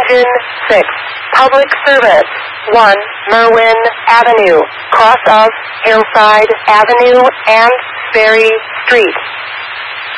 Engine 6. Public service. 1 Merwin Avenue, cross of Hillside Avenue and Sperry Street.